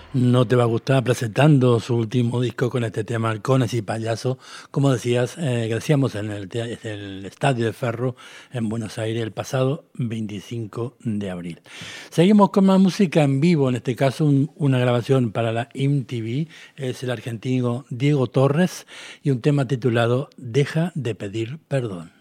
No te va a gustar presentando su último disco con este tema, Halcones y Payaso. Como decías, que decíamos en el Estadio de Ferro en Buenos Aires el pasado 25 de abril. Seguimos con más música en vivo, en este caso una grabación para la MTV. Es el argentino Diego Torres y un tema titulado Deja de pedir perdón.